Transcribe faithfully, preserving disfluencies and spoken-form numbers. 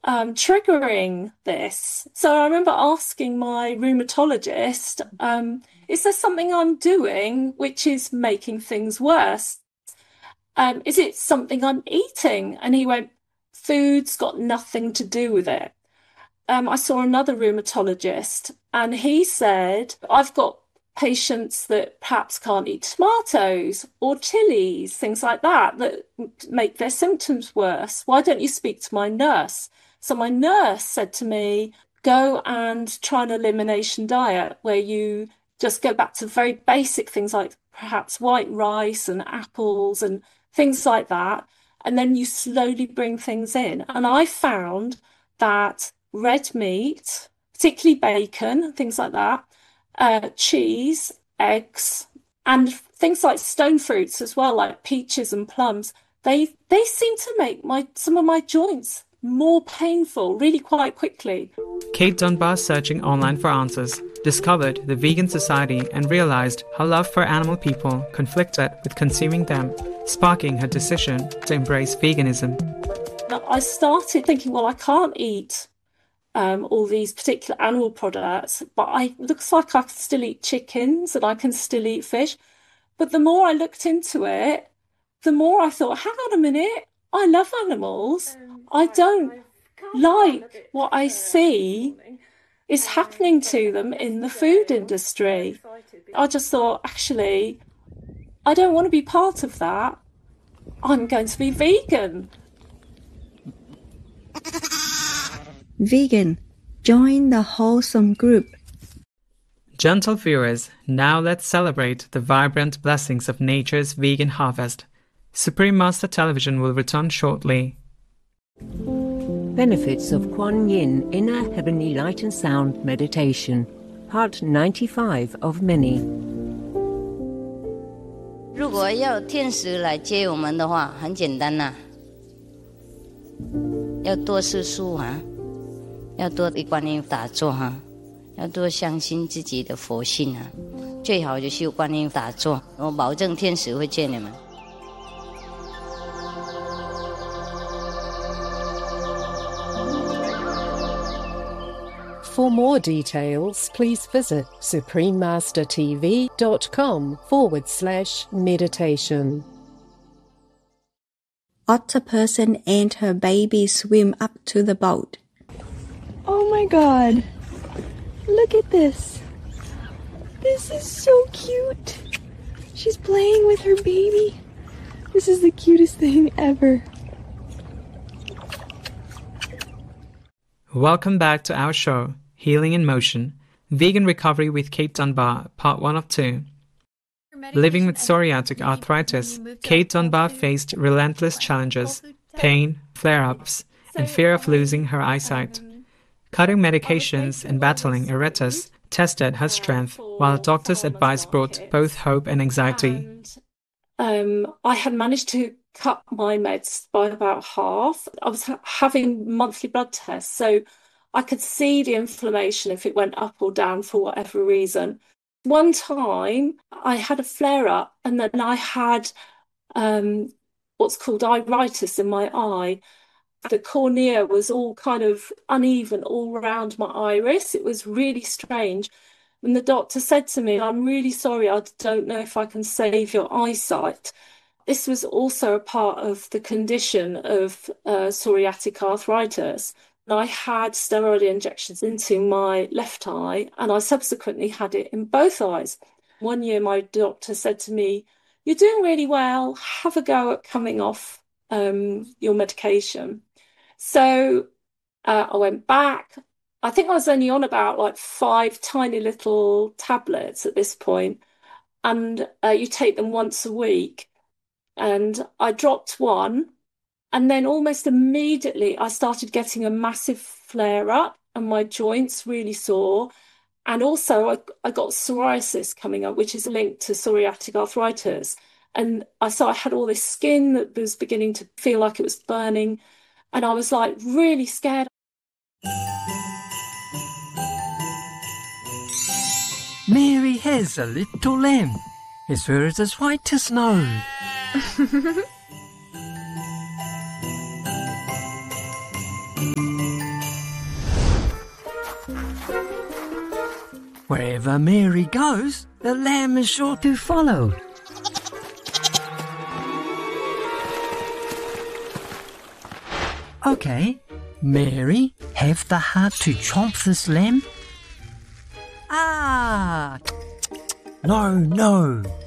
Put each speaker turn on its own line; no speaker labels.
um, triggering this. So I remember asking my rheumatologist, um, is there something I'm doing which is making things worse? Um, is it something I'm eating? And he went, food's got nothing to do with it. Um, I saw another rheumatologist and he said, I've got patients that perhaps can't eat tomatoes or chilies, things like that, that make their symptoms worse. Why don't you speak to my nurse? So my nurse said to me, go and try an elimination diet where you just go back to very basic things like perhaps white rice and apples and things like that. And then you slowly bring things in. And I found that red meat, particularly bacon, things like that, uh, cheese, eggs, and things like stone fruits as well, like peaches and plums, they they seem to make my some of my joints more painful really quite quickly.
Kate Dunbar, searching online for answers, discovered the Vegan Society and realized her love for animal people conflicted with consuming them, sparking her decision to embrace veganism.
I started thinking, well, I can't eat um, all these particular animal products, but I looks like I can still eat chickens and I can still eat fish. But the more I looked into it, the more I thought, hang on a minute, I love animals. I don't like what I see is happening to them in the food industry. I just thought, actually, I don't want to be part of that. I'm going to be vegan.
Vegan. Join the wholesome group.
Gentle viewers, now let's celebrate the vibrant blessings of nature's vegan harvest. Supreme Master Television will return shortly.
Benefits of Kuan Yin Inner Heavenly Light and Sound Meditation, Part ninety-five of many.
如果要天使来接我们的话，很简单呐、啊，要多吃素啊，要多给观音打坐哈、啊，要多相信自己的佛性啊，最好就修观音打坐，我保证天使会见你们。
For more details, please visit suprememastertv.com forward slash meditation.
Octoperson and her baby swim up to the boat.
Oh my god. Look at this. This is so cute. She's playing with her baby. This is the cutest thing ever.
Welcome back to our show, Healing in Motion, Vegan Recovery with Kate Dunbar, Part one of two. Living with psoriatic arthritis, Kate Dunbar faced relentless challenges, pain, flare-ups, and fear of losing her eyesight. Cutting medications and battling iritis tested her strength, while doctors' advice brought both hope and anxiety.
And, um, I had managed to cut my meds by about half. I was ha- having monthly blood tests, so I could see the inflammation if it went up or down for whatever reason. One time I had a flare up and then I had um, what's called iritis in my eye. The cornea was all kind of uneven all around my iris. It was really strange. And the doctor said to me, I'm really sorry, I don't know if I can save your eyesight. This was also a part of the condition of uh, psoriatic arthritis. I had steroid injections into my left eye and I subsequently had it in both eyes. One year my doctor said to me, you're doing really well, have a go at coming off um, your medication. So uh, I went back. I think I was only on about like five tiny little tablets at this point, and uh, you take them once a week. And I dropped one. And then almost immediately I started getting a massive flare up and my joints really sore. And also I, I got psoriasis coming up, which is linked to psoriatic arthritis. And I saw I had all this skin that was beginning to feel like it was burning. And I was like really scared.
Mary has a little lamb. His fur is as white as snow. Wherever Mary goes, the lamb is sure to follow. Okay, Mary, have the heart to chomp this lamb? Ah! No, no,